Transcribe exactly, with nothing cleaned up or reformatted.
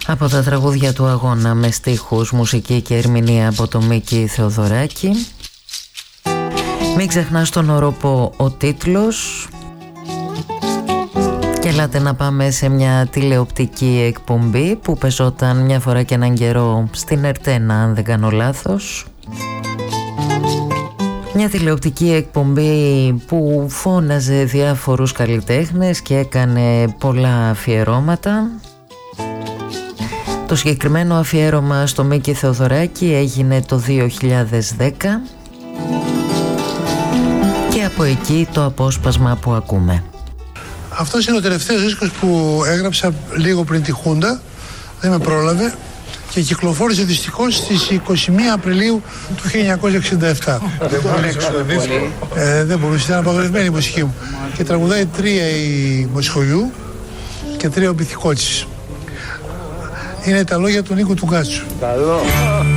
Από τα τραγούδια του αγώνα με στίχους, μουσική και ερμηνεία από το Μίκη Θεοδωράκη. Μην ξεχνάς τον ορόπο ο τίτλος. Και ελάτε να πάμε σε μια τηλεοπτική εκπομπή που πεζόταν μια φορά και έναν καιρό στην Ερτένα, αν δεν κάνω λάθος. Μια τηλεοπτική εκπομπή που φώναζε διάφορους καλλιτέχνες και έκανε πολλά αφιερώματα. Το συγκεκριμένο αφιέρωμα στο Μίκη Θεοδωράκη έγινε το δύο χιλιάδες δέκα και από εκεί το απόσπασμα που ακούμε. Αυτός είναι ο τελευταίος δίσκος που έγραψα λίγο πριν τη Χούντα, δεν με πρόλαβε και κυκλοφόρησε δυστυχώς στις είκοσι μία Απριλίου του χίλια εννιακόσια εξήντα επτά. Δεν μπορούσε, ε, δεν μπορούσε, ήταν απαγορευμένη η μουσική μου. Και τραγουδάει τρία η Μοσχολιού και τρία ο Πυθικότσης. Είναι τα λόγια του Νίκου του Γκάτσου.